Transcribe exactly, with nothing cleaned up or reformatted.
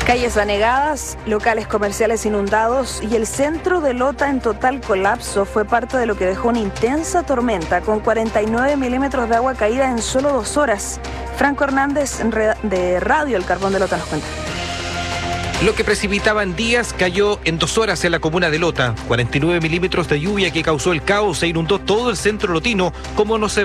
Calles anegadas, locales comerciales inundados y el centro de Lota en total colapso fue parte de lo que dejó una intensa tormenta con cuarenta y nueve milímetros de agua caída en solo dos horas. Franco Hernández de Radio El Carbón de Lota nos cuenta. Lo que precipitaba en días cayó en dos horas en la comuna de Lota. cuarenta y nueve milímetros de lluvia que causó el caos e inundó todo el centro lotino, como no se